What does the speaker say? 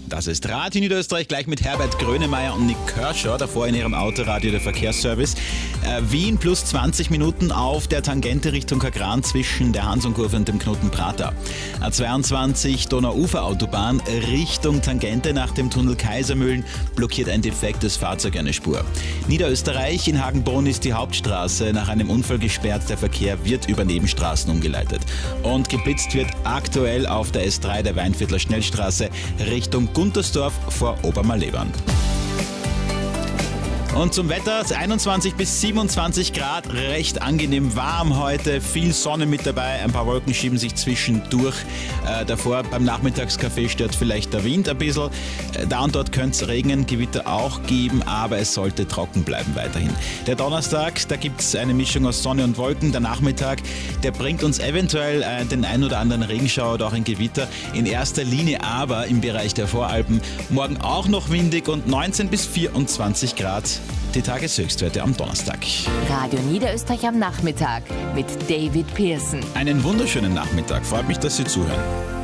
Das ist Radio Niederösterreich, gleich mit Herbert Grönemeyer und Nick Kershaw, davor in ihrem Autoradio der Verkehrsservice. Wien plus 20 Minuten auf der Tangente Richtung Kagran zwischen der Hansonkurve und dem Knoten Prater. A22 Donauuferautobahn Richtung Tangente nach dem Tunnel Kaisermühlen blockiert ein defektes Fahrzeug eine Spur. Niederösterreich, in Hagenbrunn ist die Hauptstraße nach einem Unfall gesperrt. Der Verkehr wird über Nebenstraßen umgeleitet. Und geblitzt wird aktuell auf der S3 der Weinviertler Schnellstraße Richtung Guntersdorf vor Obermalebern. Und zum Wetter, 21 bis 27 Grad, recht angenehm warm heute, viel Sonne mit dabei, ein paar Wolken schieben sich zwischendurch. Davor beim Nachmittagskaffee stört vielleicht der Wind ein bisschen. Da und dort könnte es regnen, Gewitter auch geben, aber es sollte trocken bleiben weiterhin. Der Donnerstag, da gibt es eine Mischung aus Sonne und Wolken. Der Nachmittag, der bringt uns eventuell den ein oder anderen Regenschauer oder auch ein Gewitter. In erster Linie aber im Bereich der Voralpen. Morgen auch noch windig und 19 bis 24 Grad. Die Tageshöchstwerte am Donnerstag. Radio Niederösterreich am Nachmittag mit David Pearson. Einen wunderschönen Nachmittag. Freut mich, dass Sie zuhören.